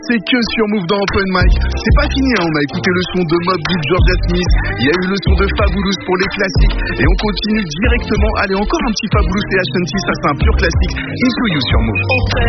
C'est que sur Move dans Open Mic. C'est pas fini, hein. On a écouté le son de Mobb Deep, Georgia Smith. Il y a eu le son de Fabulous pour les classiques. Et on continue directement. Allez, encore un petit Fabulous et Ashanti. Ça, c'est un pur classique. Into You sur Move.